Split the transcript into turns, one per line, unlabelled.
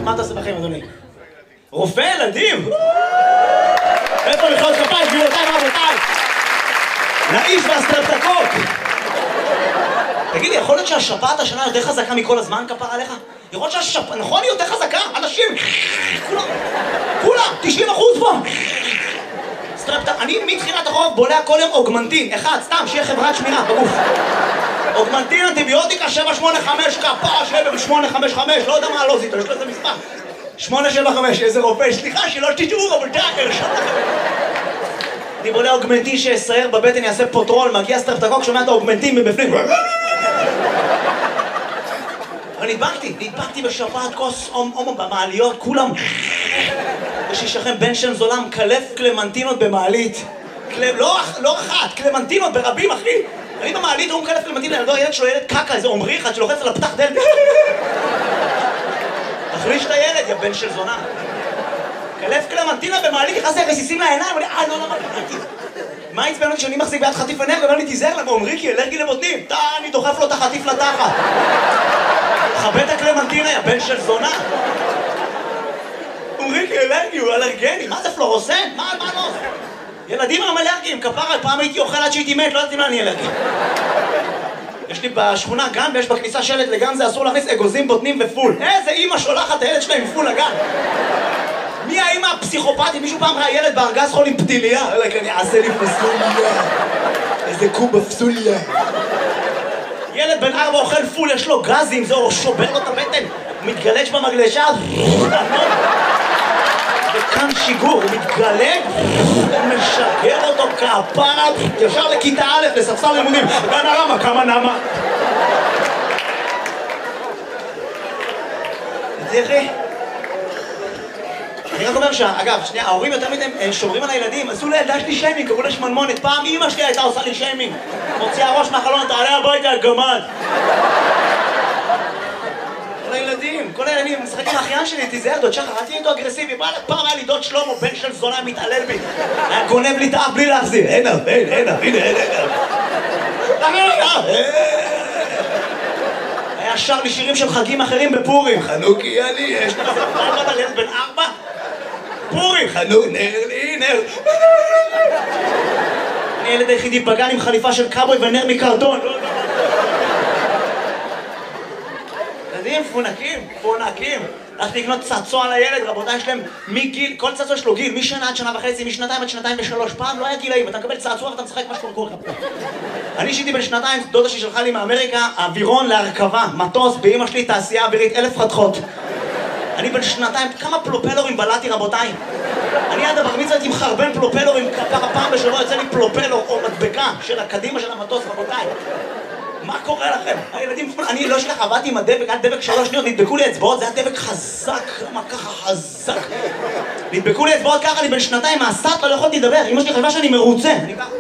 מה אתה עושה בחיים, אדוני? רופא ילדים? איפה מחיאות כפיים, גבירותיי ורבותיי? לאיש והסטרפטקות! תגידי, יכול להיות שהשפעת השנה יותר חזקה מכל הזמן, כפר עליך? יכול להיות שהשפעת, נכון, היא יותר חזקה? אנשים, כולם, 90% פה! אני מתחילת החורף בולע כל יום אוגמנטין, אחד, סתם, שיהיה חברת שמירה בגוף. אוגמנטין, אנטיביוטיקה, 785, כפרה, 785, לא יודע מה לא זיתו, יש לו איזה מספר. 875, איזה רופא, סליחה שלא תטעו, רבותיי, הרשם לכם. אני בולע אוגמנטין שיסייר בבטן, יעשה פוטרול, מגיע סטרפטקוק, שומע את האוגמנטין מבפנים. אבל נדבקתי בשפעת כוס הומו במעליות, כולם. יש לכם בן של זולם, קלף קלמנטינות במעלית. לא אחת, קלמנטינות ברבים, אחי. אני במעלית, הוא מקלף קלמנטינות, ילד שלו ילד קקה, איזה עומרי אחד שלוחץ על הפתח דלת. תחליש את הילד, יא בן של זונה. קלף קלמנטינה במעלית, נכנס לי רסיסים לעיניים, לא, מה עצבן אותי שאני מחזיק ביד חטיף אנרגיה, ואומר לי תיזהר למה, עומרי כי אלרגי לבוטנים. אני דוחף לו את החטיף לתחת. חבט הקלמנטינה, יא בן של זונה. עומרי כי אלרגי, הוא אלרגני, מה זה פלורוסן? מה לא? ילדים הם אלרגיים, כפרה, פעם הייתי אוכל עד שהייתי מת, לא יודעת מה אני אלרגי. יש לי בשכונה גן ויש בכניסה שלט לגן זה אסור להכניס אגוזים, בוטנים ופול. איזה אמא שולחת את הילד שלה עם פול לגן? מי האמא הפסיכופתית? מישהו פעם ראה ילד בארגז חול עם פתיליה? אני אעשה לי פסוליה. איזה קובה פסוליה. ילד בן 4 אוכל פול, יש לו גזים, זה שובר לו את הבטן. הוא מתגלש במגלשה. וכאן שיגור, הוא מתגלג, משגר אותו כפרה, ישר לכיתה א' לספסל לימודים. בן הרמה, כמה נמה? תראי, אני רק אומר אגב, שנייה, ההורים יותר מדי שומרים על הילדים, עשו לילדה שלי שיימינג, קראו לה שמנמונת. פעם אמא שלי הייתה עושה לי שיימינג. מוציאה ראש מהחלון, תעלה הביתה, גמד. כל הילדים משחקים עם האחיין שלי, תיזהר, דוד שחר, אל תהיה איתו אגרסיבי. פעם היה לי דוד שלמה, בן של זונה, מתעלל בי. היה גונב לי את האף בלי להחזיר. הנה, היה שר לי שירים של חגים אחרים בפורים. חנוכי יאלי, יש לך פרלת על ילד בן 4? פורים, חנוך, נר לי, נר. אני ילד היחידי בגן עם חליפה של קאבוי ונר מקרטון. ילדים פונקים. הלכתי לקנות צעצוע לילד, רבותיי, יש להם מגיל, כל צעצוע יש לו גיל, משנה עד שנה וחצי, משנתיים עד שנתיים ושלוש. פעם לא היה גילאים, אתה מקבל צעצוע ואתה משחק מה שקורה לך. אני שהייתי בן שנתיים, דודה שלי שלחה לי מאמריקה, אווירון להרכבה, מטוס, באמא שלי תעשייה אווירית, 1000 חתכות. אני בן שנתיים, כמה פלופלורים בלעתי, רבותיי. אני עד הבר מצווה הייתי מחרבן פלופלורים, פעם בשבוע יוצא לי פלופלור או מדבקה של הקדימה של המטוס, רבותיי. מה קורה לכם? הילדים, אני לא שלך, עבדתי עם הדבק, עד דבק 3 שניות, נדבקו לי אצבעות, זה היה דבק חזק, מה ככה חזק? נדבקו לי אצבעות ככה, אני בן שנתיים, מהסטלה לא יכולתי לדבר, אמא שלי חשבה שאני מרוצה, אני ככה...